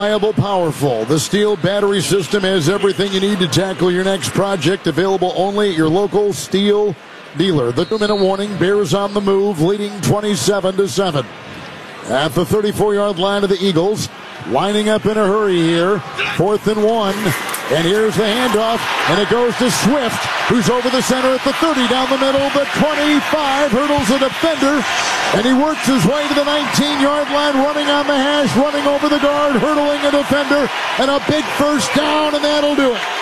Reliable, powerful. The Steel battery system has everything you need to tackle your next project. Available only at your local Steel dealer. The 2-minute warning. Bears on the move, leading 27-7. At the 34-yard line of the Eagles, lining up in a hurry here. 4th and 1. And here's the handoff, and it goes to Swift, who's over the center at the 30, down the middle, the 25, hurdles the defender, and he works his way to the 19-yard line, running on the hash, running over the guard, hurdling a defender, and a big first down, and that'll do it.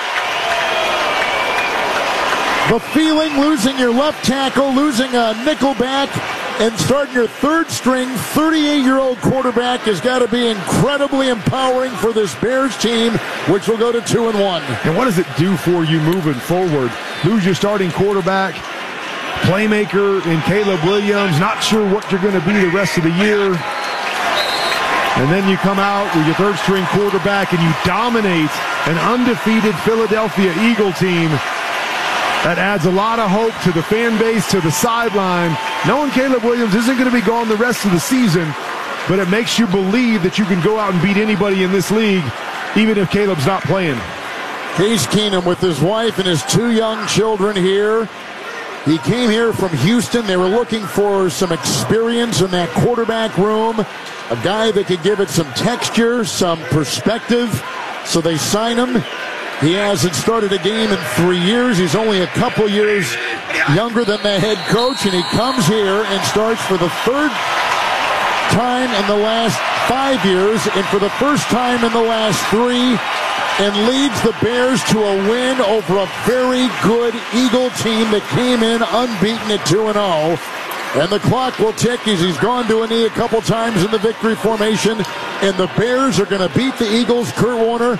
The feeling, losing your left tackle, losing a nickel back, and starting your third-string 38-year-old quarterback has got to be incredibly empowering for this Bears team, which will go to 2-1. And what does it do for you moving forward? Lose your starting quarterback, playmaker in Caleb Williams, not sure what you're going to be the rest of the year. And then you come out with your third-string quarterback and you dominate an undefeated Philadelphia Eagle team. That adds a lot of hope to the fan base, to the sideline. Knowing Caleb Williams isn't going to be gone the rest of the season, but it makes you believe that you can go out and beat anybody in this league, even if Caleb's not playing. Case Keenum with his wife and his 2 young children here. He came here from Houston. They were looking for some experience in that quarterback room, a guy that could give it some texture, some perspective, so they signed him. He hasn't started a game in 3 years. He's only a couple years younger than the head coach, and he comes here and starts for the 3rd time in the last 5 years and for the first time in the last 3, and leads the Bears to a win over a very good Eagle team that came in unbeaten at 2-0. And the clock will tick as he's gone to a knee a couple times in the victory formation. And the Bears are going to beat the Eagles, Kurt Warner,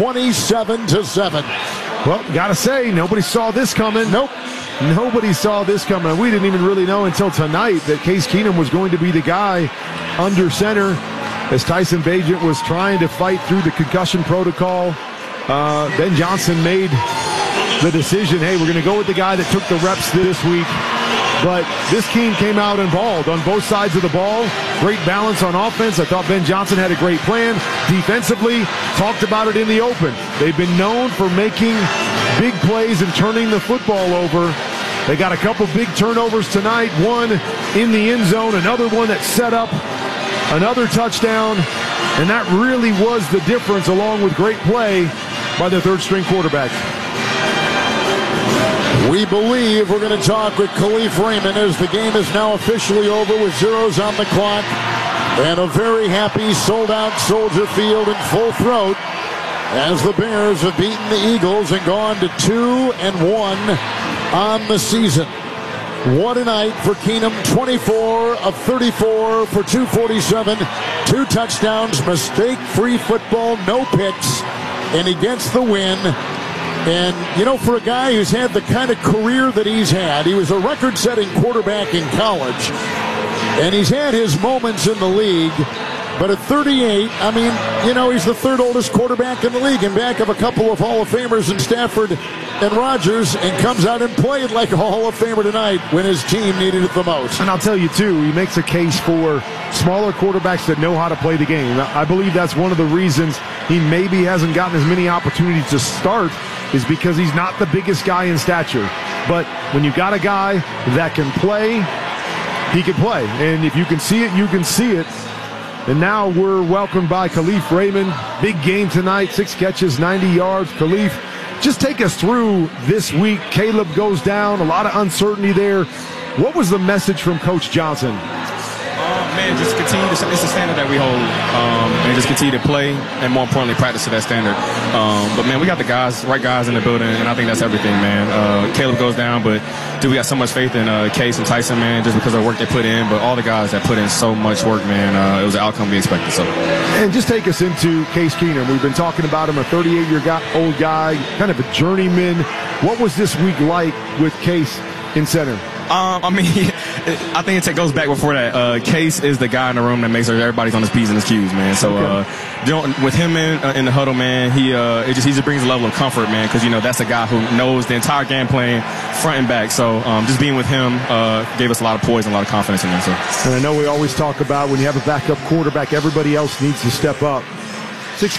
27-7. Well, got to say, nobody saw this coming. Nope. Nobody saw this coming. We didn't even really know until tonight that Case Keenum was going to be the guy under center as Tyson Bagent was trying to fight through the concussion protocol. Ben Johnson made the decision, hey, we're going to go with the guy that took the reps this week. But this team came out and balled on both sides of the ball. Great balance on offense. I thought Ben Johnson had a great plan. Defensively, talked about it in the open. They've been known for making big plays and turning the football over. They got a couple big turnovers tonight. One in the end zone, another one that set up another touchdown. And that really was the difference, along with great play by the third-string quarterback. We believe we're going to talk with Kalif Raymond as the game is now officially over with zeros on the clock and a very happy sold-out Soldier Field in full throat as the Bears have beaten the Eagles and gone to 2-1 on the season. What a night for Keenum, 24 of 34 for 247, 2 touchdowns, mistake-free football, no picks, and he gets the win. And, you know, for a guy who's had the kind of career that he's had, he was a record-setting quarterback in college, and he's had his moments in the league. But at 38, I mean, you know, he's the 3rd oldest quarterback in the league and back of a couple of Hall of Famers in Stafford and Rodgers, and comes out and played like a Hall of Famer tonight when his team needed it the most. And I'll tell you, too, he makes a case for smaller quarterbacks that know how to play the game. I believe that's one of the reasons he maybe hasn't gotten as many opportunities to start, is because he's not the biggest guy in stature. But when you got a guy that can play, he can play. And if you can see it, you can see it. And now we're welcomed by Kalif Raymond. Big game tonight, 6 catches, 90 yards. Kalif, just take us through this week. Caleb goes down, a lot of uncertainty there. What was the message from Coach Johnson? Man, just continue to, it's the standard that we hold, and just continue to play, and more importantly, practice to that standard. But man, we got the right guys in the building, and I think that's everything, man. Caleb goes down, but dude, we got so much faith in Case and Tyson, man, just because of the work they put in. But all the guys that put in so much work, man, it was the outcome we expected. So, and just take us into Case Keenum. We've been talking about him, a 38-year-old guy, kind of a journeyman. What was this week like with Case in center? I mean, I think it goes back before that. Case is the guy in the room that makes sure everybody's on his P's and his Q's, man. So with him in the huddle, man, he just brings a level of comfort, man, because, you know, that's a guy who knows the entire game plan front and back. So just being with him gave us a lot of poise and a lot of confidence in him. So. And I know we always talk about when you have a backup quarterback, everybody else needs to step up.